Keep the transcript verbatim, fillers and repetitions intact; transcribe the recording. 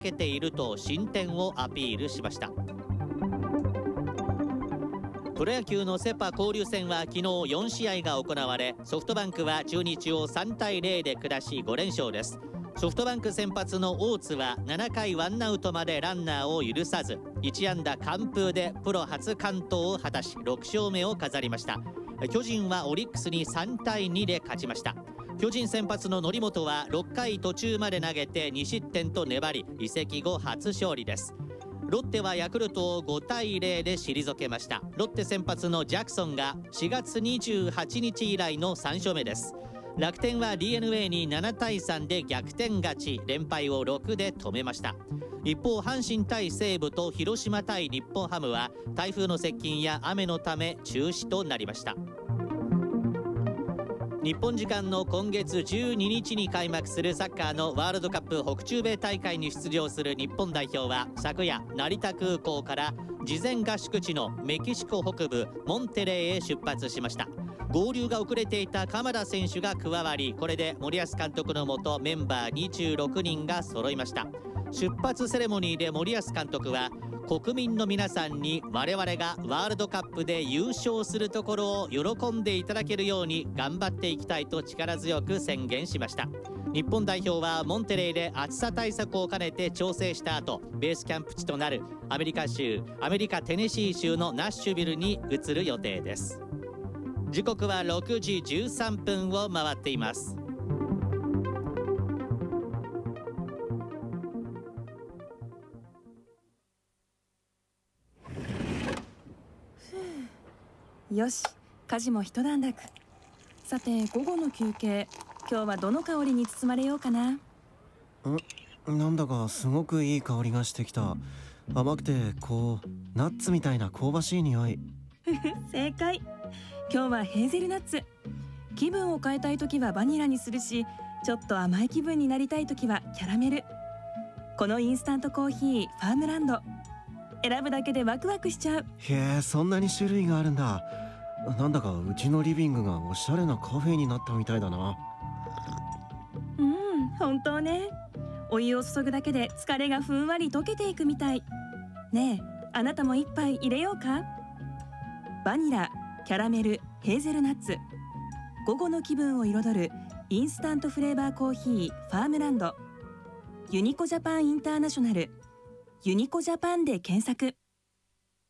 けていると進展をアピールしました。プロ野球のセ・パ交流戦は昨日よん試合が行われ、ソフトバンクは中日をさんたいゼロで下しご連勝です。ソフトバンク先発の大津はななかいワンアウトまでランナーを許さずいち安打完封でプロ初完投を果たしろく勝目を飾りました。巨人はオリックスにさんたいにで勝ちました。巨人先発の則本はろっかい途中まで投げてに失点と粘り移籍後初勝利です。ロッテはヤクルトをごたいゼロで退けました。ロッテ先発のジャクソンがしがつにじゅうはちにち以来のさん勝目です。楽天は ディーエヌエー にななたいさんで逆転勝ち、連敗をろくで止めました。一方、阪神対西武と広島対日本ハムは台風の接近や雨のため中止となりました。日本時間の今月じゅうににちに開幕するサッカーのワールドカップ北中米大会に出場する日本代表は昨夜成田空港から事前合宿地のメキシコ北部モンテレーへ出発しました。合流が遅れていた鎌田選手が加わり、これで森保監督のもとメンバーにじゅうろくにんが揃いました。出発セレモニーで森保監督は国民の皆さんに我々がワールドカップで優勝するところを喜んでいただけるように頑張っていきたいと力強く宣言しました。日本代表はモンテレーで暑さ対策を兼ねて調整した後、ベースキャンプ地となるアメリカ州アメリカテネシー州のナッシュビルに移る予定です。時刻はろくじじゅうさんぷんを回っています。 よし、家事も一段落。さて、午後の休憩、今日はどの香りに包まれようかな。 んなんだかすごくいい香りがしてきた。甘くてこうナッツみたいな香ばしい匂い。 正解。今日はヘーゼルナッツ。気分を変えたいときはバニラにするし、ちょっと甘い気分になりたいときはキャラメル。このインスタントコーヒーファームランド、選ぶだけでワクワクしちゃう。 へえ、そんなに種類があるんだ。なんだかうちのリビングがおしゃれなカフェになったみたいだな。 うん、本当ね。お湯を注ぐだけで疲れがふんわり溶けていくみたい。ねえ、あなたも一杯入れようか。バニラ、キャラメル、ヘーゼルナッツ、午後の気分を彩るインスタントフレーバーコーヒーファームランド。ユニコジャパンインターナショナル、ユニコジャパンで検索。